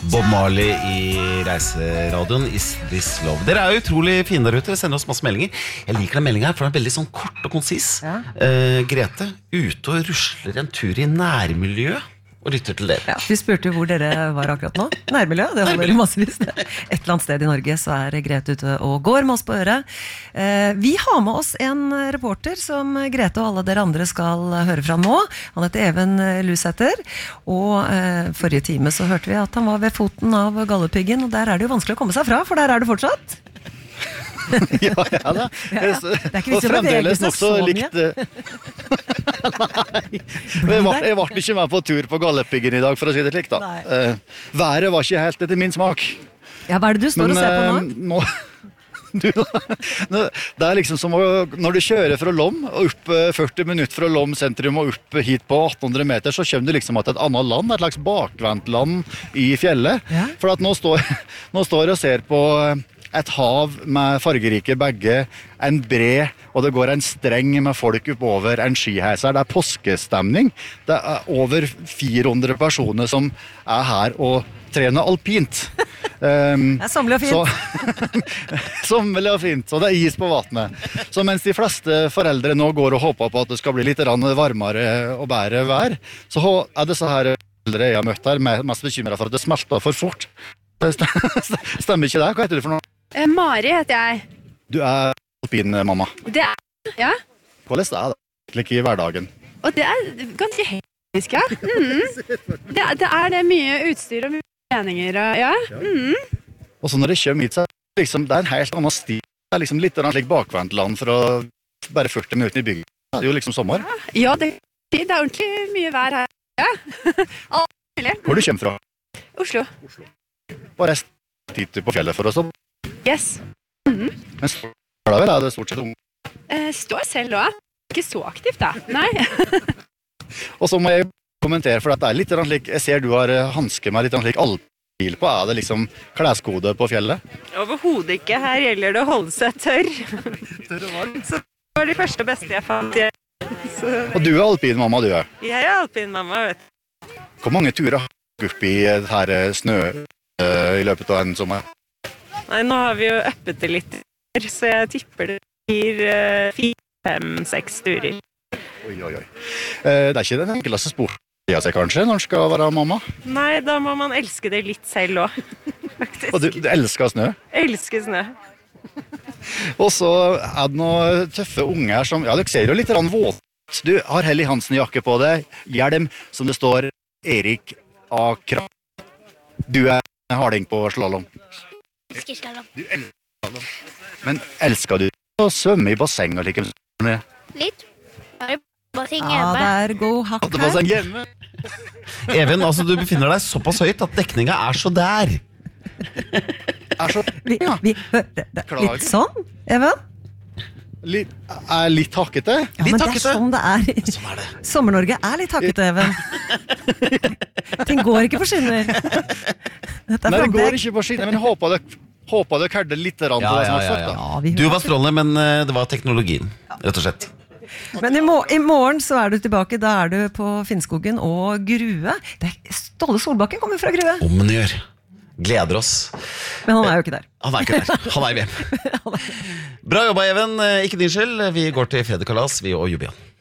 Bob Marley i reiseradioen Is This Love. Dere jo utrolig fine der ute, sender oss masse meldinger. Jeg liker den meldingen her, for den veldig sånn kort og konsis. Grete, ute og rusler en tur i nærmiljøet og lytter til dere. Vi spurte hvor dere var akkurat nå. Nærmiljøet, det holder massevis. Et eller annet sted i Norge så Grete ute og går med oss på øret. Vi har med oss en reporter som Grete og alle dere andre skal høre fra nå. Han heter Even Lusæter, og forrige time så hørte vi at han var ved foten av Galdhøpiggen, og der det jo vanskelig å komme seg fra, for der du fortsatt. Ja da. Det ikke og fremdeles nok så likt Nei, jeg ble ikke med på tur på Galdhøpiggen i dag, for å si det slik da. Været var ikke helt etter min smak. Ja, hva det du står og ser på nå? Det liksom som når du kjører fra Lom og opp 40 minutter fra Lom sentrum og opp hit på 1800 meter, så kommer du liksom til et annet land, et slags bakvendt land i fjellet. For at nå står jeg og ser på et hav med fargerike bagger, en bre, og det går en streng med folk oppover en skiheiser. Det påskestemning. Det over 400 personer som her og trener alpint. Det sommelig og fint. Sommelig og fint, og det is på vattnet. Så mens de fleste foreldre nå går og håper på at det skal bli litt varmere og bedre vær, så disse her foreldre jeg har møtt her mest bekymret for at det smelter for fort. Stemmer ikke det? Hva heter du for noe? Mari heter jeg. Du alpin, mamma. Det ja. Hvordan det i hverdagen? Og det ganske hektisk, ja. Det mye utstyr og mye meninger, ja. Og så når det kommer hit, så liksom, det en helt annen stil. Det liksom litt slik bakvendt land for å bare 40 minutter i bygget. Det jo liksom sommer. Ja, det ordentlig mye vær her. Ja. Hvor du kommer fra? Oslo. Bare tid på fjellet for oss opp. Yes. Men står da vel, det stort sett unge? Står selv også. Ikke så aktivt da, nei. Og så må jeg kommentere, for det litt slik, jeg ser du har hanske med litt slik alpil på. Det liksom kleskode på fjellet? Overhodet ikke. Her gjelder det å holde seg tørr. Så det var de første og beste jeg fant. Og du alpin, mamma, du Jeg alpin, mamma, vet du. Hvor mange turer har du opp i her snø i løpet av en sommer? Nei, nå har vi jo øppet det litt, så jeg tipper det blir 4-5-6 turer. Oi. Det ikke den enkleste sport i seg kanskje, når man skal være mamma? Nei, da må man elske det litt selv også, faktisk. Og du elsker snø? Elsker snø. Og så det noen tøffe unger som, ja, dere ser jo litt våt. Du har Helly Hansen-jakke på deg, hjelm som det står Erik A. Krav. Du harding på slalom. Elsker slalom. Du elsker slalom. Men elsker du å svømme i basseng og like? Litt. Bare basseng Ja, hjemme. det god hakk her. Basseng hjemme? Even, altså du befinner deg såpass høyt at dekninga så der. Så Vi hører det litt sånn, Even? Litt hakkete? Ja, men det sånn det Sånn det. Sommer-Norge litt hakkete, Even. Ting går ikke på skinner. Dette Nei, det går framtid. ikke på skinner, men håper dere hørte litt på det som har sagt da. Ja, vi Du hører. var strålende, men det var teknologien, rett og slett. Men i morgen så du tilbake, da du på Finnskogen og Grue. Ståle Solbakken kommer fra Grue. Om den gjør. Gleder oss. Men han jo ikke der. Han ikke der. Han i VM. Bra jobba, Even. Ikke din skyld. Vi går til Fredekalas, vi og Jubian.